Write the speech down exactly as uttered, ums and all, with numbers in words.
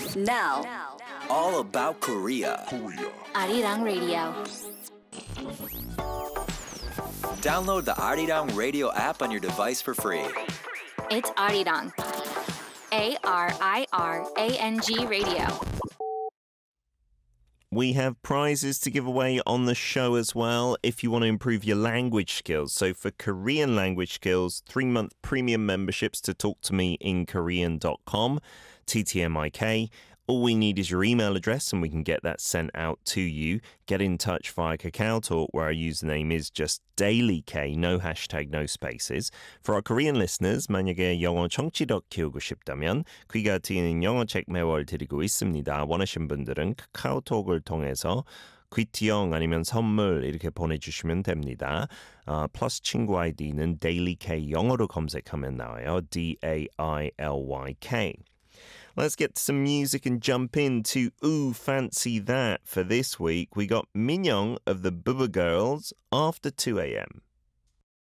Now, all about Korea. Arirang Radio. Download the Arirang Radio app on your device for free. It's Arirang. A R I R A N G Radio. We have prizes to give away on the show as well if you want to improve your language skills. So for Korean language skills, three-month premium memberships to talk to me in korean dot com, T T M I K. All we need is your email address and we can get that sent out to you. Get in touch via KakaoTalk where our username is just dailyk, no hashtag, no spaces. For our Korean listeners, 만약에 영어 청취력 키우고 싶다면 귀가 트이는 영어책 매월 드리고 있습니다. 원하신 분들은 카카오톡을 통해서 귀티영 아니면 선물 이렇게 보내주시면 됩니다. 어, 플러스 친구 아이디는 dailyk 영어로 검색하면 나와요. D A I L Y K. Let's get to some music and jump into Ooh, Fancy That. For this week, we got Minyoung of the Booba Girls, After two a.m.